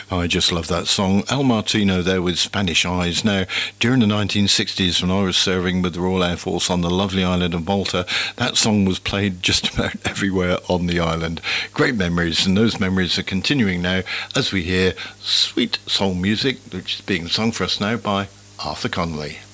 I just love that song. Al Martino there with Spanish Eyes. Now, during the 1960s, when I was serving with the Royal Air Force on the lovely island of Malta, that song was played just about everywhere on the island. Great memories, and those memories are continuing now as we hear sweet soul music, which is being sung for us now by Arthur Conley.